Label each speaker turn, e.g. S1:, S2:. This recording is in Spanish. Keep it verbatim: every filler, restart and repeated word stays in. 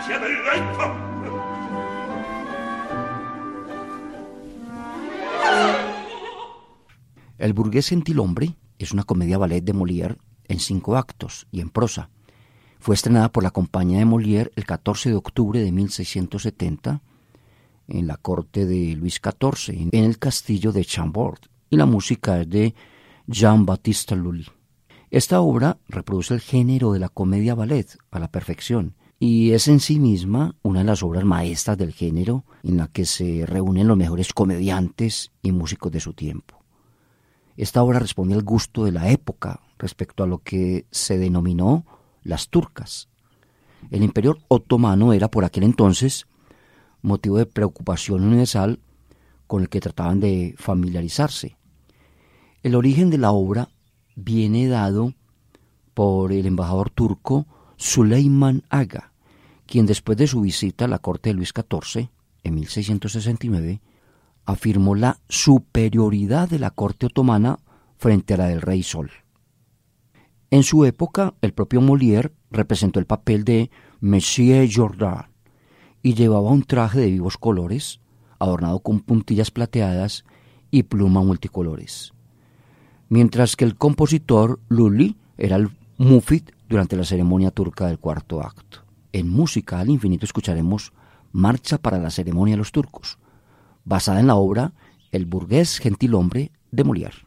S1: sia del letto.
S2: El burgués gentilhombre es una comedia ballet de Molière en cinco actos y en prosa. Fue estrenada por la compañía de Molière el catorce de octubre de mil seiscientos setenta en la corte de Luis catorce, en el castillo de Chambord, y la música es de Jean-Baptiste Lully. Esta obra reproduce el género de la comedia ballet a la perfección y es en sí misma una de las obras maestras del género, en la que se reúnen los mejores comediantes y músicos de su tiempo. Esta obra responde al gusto de la época respecto a lo que se denominó las turcas. El Imperio otomano era por aquel entonces motivo de preocupación universal con el que trataban de familiarizarse. El origen de la obra viene dado por el embajador turco Süleyman Aga, quien después de su visita a la corte de Luis catorce, en mil seiscientos sesenta y nueve, afirmó la superioridad de la corte otomana frente a la del rey Sol. En su época, el propio Molière representó el papel de Monsieur Jordan y llevaba un traje de vivos colores, adornado con puntillas plateadas y plumas multicolores, mientras que el compositor Lully era el Mufid durante la ceremonia turca del cuarto acto. En Música al Infinito escucharemos Marcha para la ceremonia de los turcos, basada en la obra El burgués gentilhombre de Molière.